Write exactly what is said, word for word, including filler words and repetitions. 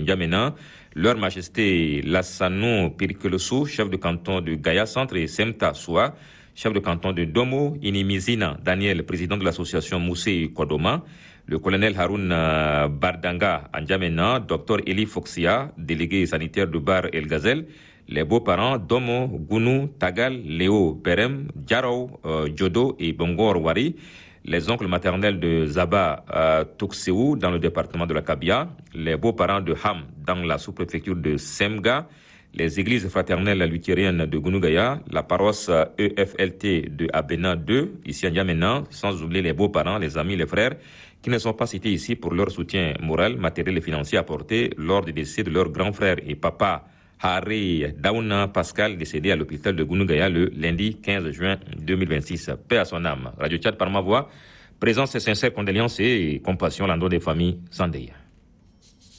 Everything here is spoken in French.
N'Djamena, Leur Majesté Lassano Pirikeloso, chef de canton de Gaïa Centre, et Semta Soua, chef de canton de Domo, Inimizina Daniel, président de l'association Moussé Kodoma, le colonel Haroun Bardanga N'Djamena, docteur Eli Foxia, délégué sanitaire de Bar El Ghazel, les beaux-parents Domo, Gounou, Tagal, Léo, Berem, Djaro, euh, Djodo et Bongor Wari, les oncles maternels de Zaba euh, Toukseou dans le département de la Kabia, les beaux-parents de Ham dans la sous-préfecture de Semga, les églises fraternelles luthériennes de Gounougaya, la paroisse E F L T de Abena deux, ici à N'Djamena, sans oublier les beaux-parents, les amis, les frères, qui ne sont pas cités ici pour leur soutien moral, matériel et financier apporté lors du décès de leur grand frère et papa, Harry Daouna Pascal, décédé à l'hôpital de Gounougaya le lundi quinze juin deux mille vingt-six. Paix à son âme. Radio Tchad par ma voix, présence et sincères condoléances et compassion à l'endroit des familles Sandéa.